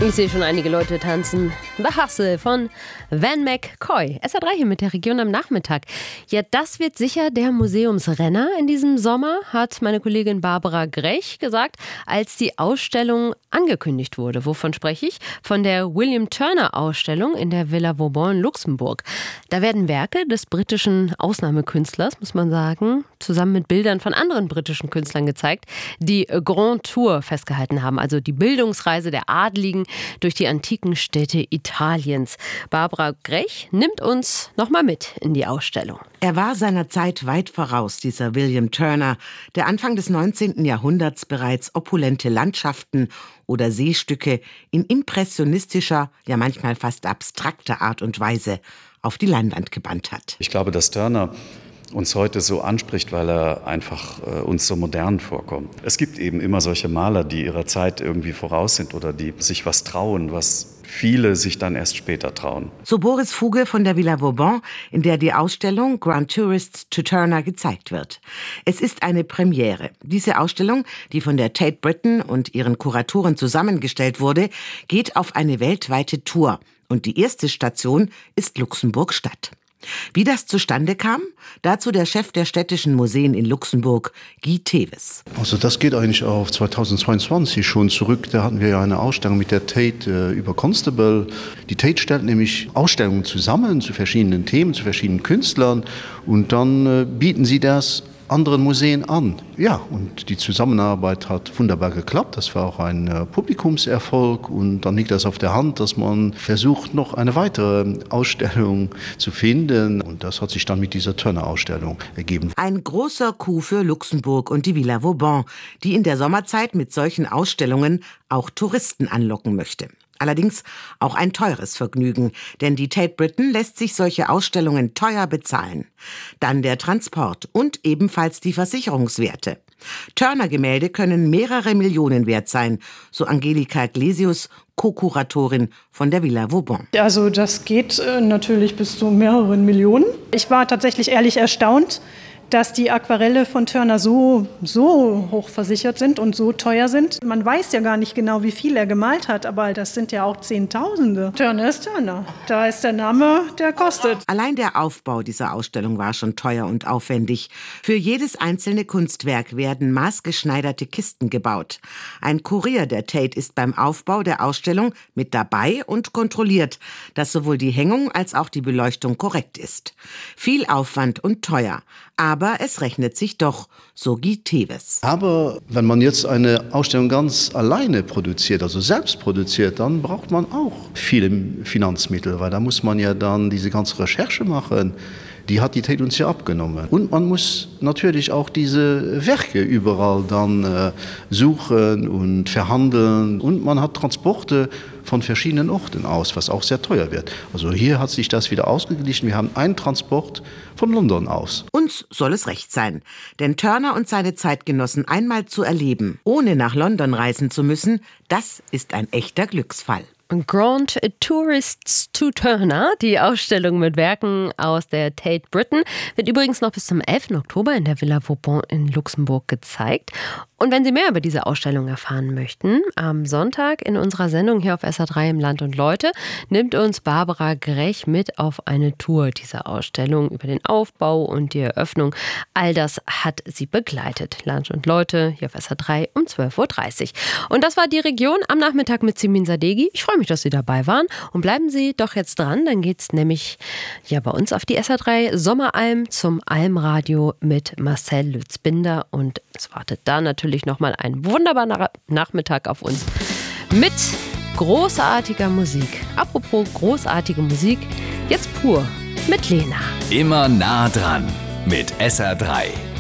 Ich sehe schon einige Leute tanzen. The Hustle von Van McCoy. SR3 hier mit der Region am Nachmittag. Ja, das wird sicher der Museumsrenner in diesem Sommer, hat meine Kollegin Barbara Grech gesagt, als die Ausstellung angekündigt wurde. Wovon spreche ich? Von der William Turner Ausstellung in der Villa Vauban in Luxemburg. Da werden Werke des britischen Ausnahmekünstlers, muss man sagen, zusammen mit Bildern von anderen britischen Künstlern gezeigt, die Grand Tour festgehalten haben, also die Bildungsreise der Adligen durch die antiken Städte Italiens. Barbara Grech nimmt uns nochmal mit in die Ausstellung. Er war seiner Zeit weit voraus, dieser William Turner, der Anfang des 19. Jahrhunderts bereits opulente Landschaften oder Seestücke in impressionistischer, ja manchmal fast abstrakter Art und Weise auf die Leinwand gebannt hat. Ich glaube, dass Turner uns heute so anspricht, weil er einfach uns so modern vorkommt. Es gibt eben immer solche Maler, die ihrer Zeit irgendwie voraus sind oder die sich was trauen, was viele sich dann erst später trauen. So Boris Fuge von der Villa Vauban, in der die Ausstellung Grand Tourists to Turner gezeigt wird. Es ist eine Premiere. Diese Ausstellung, die von der Tate Britain und ihren Kuratoren zusammengestellt wurde, geht auf eine weltweite Tour. Und die erste Station ist Luxemburg-Stadt. Wie das zustande kam? Dazu der Chef der städtischen Museen in Luxemburg, Guy Teves. Also das geht eigentlich auf 2022 schon zurück. Da hatten wir ja eine Ausstellung mit der Tate über Constable. Die Tate stellt nämlich Ausstellungen zusammen zu verschiedenen Themen, zu verschiedenen Künstlern. Und dann bieten sie das anderen Museen an. Ja, und die Zusammenarbeit hat wunderbar geklappt. Das war auch ein Publikumserfolg. Und dann liegt das auf der Hand, dass man versucht, noch eine weitere Ausstellung zu finden. Und das hat sich dann mit dieser Turner-Ausstellung ergeben. Ein großer Coup für Luxemburg und die Villa Vauban, die in der Sommerzeit mit solchen Ausstellungen auch Touristen anlocken möchte. Allerdings auch ein teures Vergnügen, denn die Tate Britain lässt sich solche Ausstellungen teuer bezahlen. Dann der Transport und ebenfalls die Versicherungswerte. Turner-Gemälde können mehrere Millionen wert sein, so Angelika Glesius, Co-Kuratorin von der Villa Vauban. Also das geht natürlich bis zu mehreren Millionen. Ich war tatsächlich ehrlich erstaunt, dass die Aquarelle von Turner so hoch versichert sind und so teuer sind. Man weiß ja gar nicht genau, wie viel er gemalt hat, aber das sind ja auch Zehntausende. Turner ist Turner. Da ist der Name, der kostet. Allein der Aufbau dieser Ausstellung war schon teuer und aufwendig. Für jedes einzelne Kunstwerk werden maßgeschneiderte Kisten gebaut. Ein Kurier der Tate ist beim Aufbau der Ausstellung mit dabei und kontrolliert, dass sowohl die Hängung als auch die Beleuchtung korrekt ist. Viel Aufwand und teuer. Aber es rechnet sich doch, so Guy Teves. Aber wenn man jetzt eine Ausstellung ganz alleine produziert, also selbst produziert, dann braucht man auch viele Finanzmittel, weil da muss man ja dann diese ganze Recherche machen. Die hat die Tate uns ja abgenommen. Und man muss natürlich auch diese Werke überall dann suchen und verhandeln. Und man hat Transporte von verschiedenen Orten aus, was auch sehr teuer wird. Also hier hat sich das wieder ausgeglichen. Wir haben einen Transport von London aus. Uns soll es recht sein. Denn Turner und seine Zeitgenossen einmal zu erleben, ohne nach London reisen zu müssen, das ist ein echter Glücksfall. Grand Tourists to Turner, die Ausstellung mit Werken aus der Tate Britain, wird übrigens noch bis zum 11. Oktober in der Villa Vauban in Luxemburg gezeigt. Und wenn Sie mehr über diese Ausstellung erfahren möchten, am Sonntag in unserer Sendung hier auf SR3 im Land und Leute nimmt uns Barbara Grech mit auf eine Tour dieser Ausstellung über den Aufbau und die Eröffnung. All das hat sie begleitet. Land und Leute hier auf SR3 um 12.30 Uhr. Und das war die Region am Nachmittag mit Simin Sadeghi. Ich freue mich, dass Sie dabei waren. Und bleiben Sie doch jetzt dran, dann geht es nämlich ja bei uns auf die SR3 Sommeralm zum Almradio mit Marcel Lützbinder. Und es wartet da natürlich nochmal ein wunderbarer Nachmittag auf uns mit großartiger Musik. Apropos großartige Musik, jetzt pur mit Lena. Immer nah dran mit SR3.